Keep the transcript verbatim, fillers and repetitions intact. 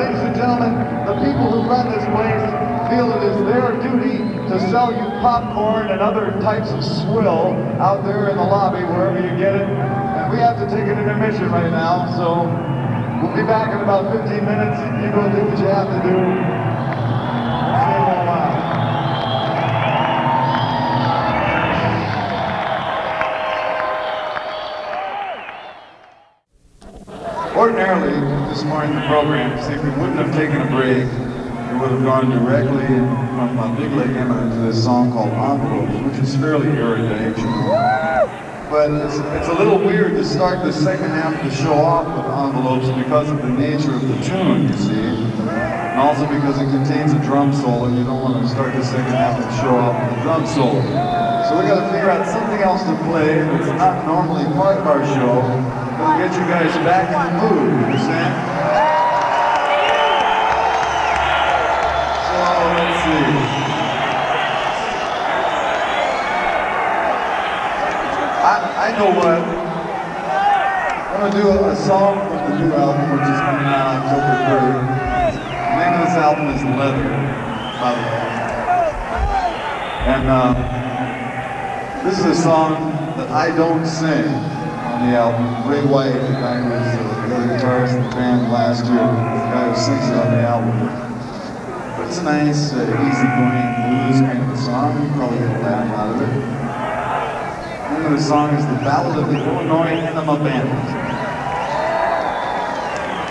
ladies and gentlemen, the people who run this place feel it is their duty to sell you popcorn and other types of swill out there in the lobby, wherever you get it. And we have to take an intermission right now, so we'll be back in about fifteen minutes. You go do what you have to do. We'll see you in a while. Ordinarily, this morning the program, see, if we wouldn't have taken a break, we would have gone directly from uh, Big Lake Emmett to this song called Envelopes, which is fairly erudite. But it's, it's a little weird to start the second half of the show off with Envelopes because of the nature of the tune, you see. And also because it contains a drum solo, and you don't want to start the second half of the show off with a drum solo. So we got to figure out something else to play that's not normally part of our show. It'll get you guys back in the mood, you understand? So, let's see. I, I know what. I'm going to do a, a song from the new album, which is coming out October third. The name of this album is Leather, by the way. And uh, this is a song that I don't sing. The album. Ray White, the guy who was uh, the other guitarist in the band last year, the guy who sings it on the album. But it's a nice, uh, easy-going blues kind of a song. You probably get a laugh out of it. The name of the song is The Ballad of the Illinois Enema Bandit.